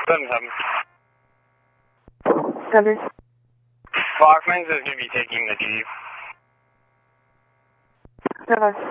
7-7. Cover. Foxman's is going to be taking the Jeep. Cover.